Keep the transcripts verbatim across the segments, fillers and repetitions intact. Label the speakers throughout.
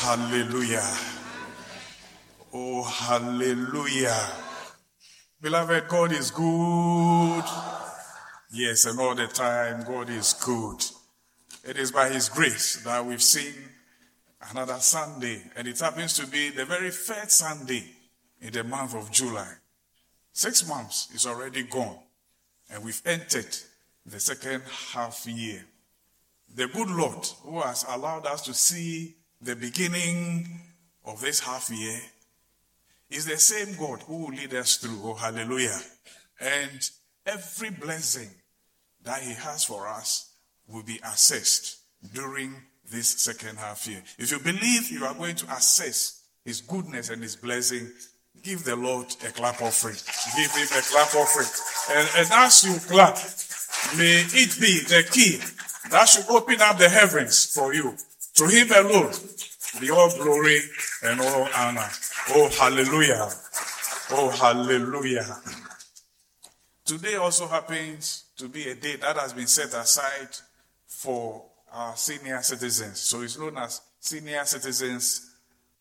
Speaker 1: Hallelujah. Oh, hallelujah. Beloved, God is good. Yes, and all the time, God is good. It is by His grace that we've seen another Sunday, and it happens to be the very first Sunday in the month of July. Six months is already gone, and we've entered the second half year. The good Lord, who has allowed us to see the beginning of this half year, is the same God who will lead us through. Oh, hallelujah. And every blessing that He has for us will be assessed during this second half year. If you believe you are going to assess His goodness and His blessing, give the Lord a clap offering. Give Him a clap offering. And, and as you clap, may it be the key that should open up the heavens for you. To Him alone be all glory and all honor. Oh, hallelujah. Oh, hallelujah. Today also happens to be a day that has been set aside for our senior citizens. So it's known as Senior Citizens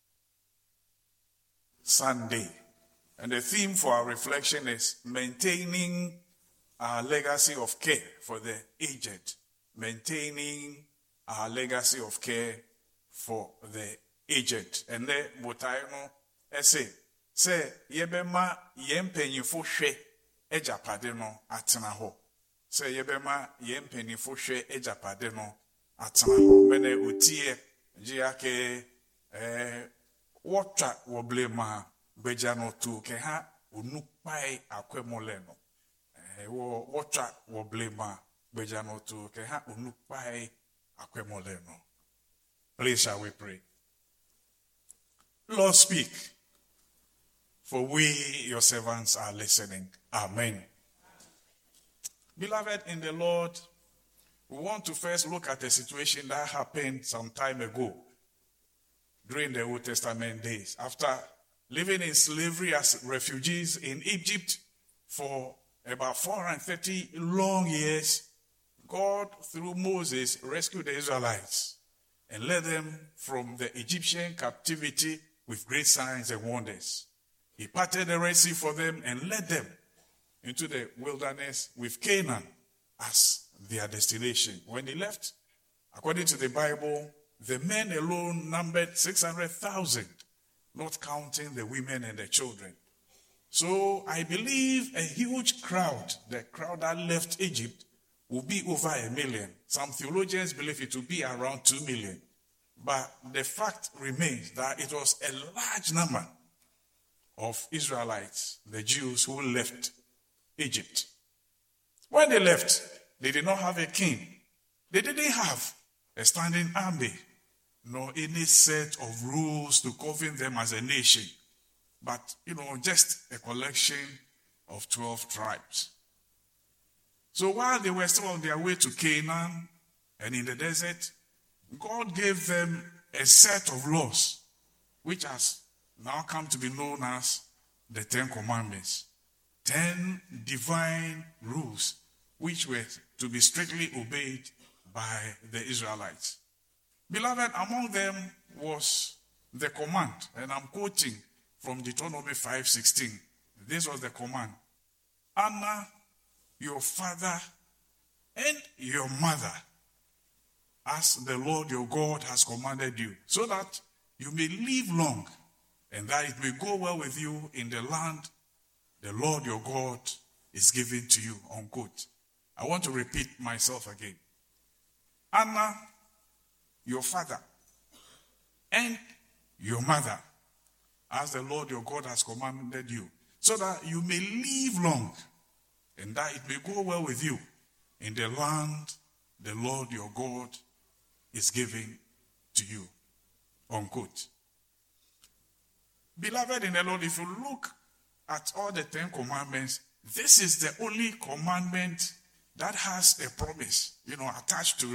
Speaker 1: Sunday. And the theme for our reflection is maintaining our legacy of care for the aged. Maintaining our legacy of care for the aged. And then, Botaino, I say, say, Yebema yempenyifo hwe ejapade no atena ho. Say, Yebema yempenyifo hwe ejapade no atena ho. Mene utie, jiake, eh, wota woblema, beja no tu, ke ha unupai akwe moleno. Eh, wo, wota woblema, beja no tu, ke ha unupai akwe moleno. Please shall we pray. Lord, speak, for we, your servants, are listening. Amen. Beloved in the Lord, we want to first look at a situation that happened some time ago, during the Old Testament days. After living in slavery as refugees in Egypt for about four hundred thirty long years, God, through Moses, rescued the Israelites and led them from the Egyptian captivity with great signs and wonders. He parted the Red Sea for them and led them into the wilderness with Canaan as their destination. When they left, according to the Bible, the men alone numbered six hundred thousand, not counting the women and the children. So I believe a huge crowd, the crowd that left Egypt, will be over a million. Some theologians believe it will be around two million. But the fact remains that it was a large number of Israelites, the Jews who left Egypt. When they left, they did not have a king. They didn't have a standing army, nor any set of rules to govern them as a nation. But, you know, just a collection of twelve tribes. So while they were still on their way to Canaan and in the desert, God gave them a set of laws, which has now come to be known as the Ten Commandments. Ten divine rules, which were to be strictly obeyed by the Israelites. Beloved, among them was the command, and I'm quoting from Deuteronomy five sixteen. This was the command. Honor your father and your mother, as the Lord your God has commanded you, so that you may live long, and that it may go well with you in the land the Lord your God is giving to you. Unquote. I want to repeat myself again. Honor your father and your mother, as the Lord your God has commanded you, so that you may live long, and that it may go well with you in the land the Lord your God is giving to you. Unquote. Beloved in the Lord, if you look at all the Ten Commandments, this is the only commandment that has a promise, you know, attached to it.